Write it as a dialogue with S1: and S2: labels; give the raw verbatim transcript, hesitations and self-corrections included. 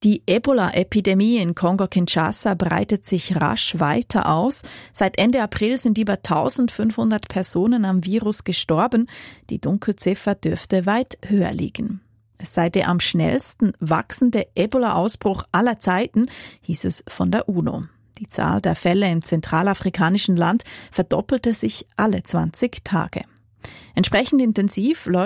S1: Die Ebola-Epidemie in Kongo-Kinshasa breitet sich rasch weiter aus. Seit Ende April sind über eintausendfünfhundert Personen am Virus gestorben. Die Dunkelziffer dürfte weit höher liegen. Es sei der am schnellsten wachsende Ebola-Ausbruch aller Zeiten, hieß es von der UNO. Die Zahl der Fälle im zentralafrikanischen Land verdoppelte sich alle zwanzig Tage. Entsprechend intensiv läuft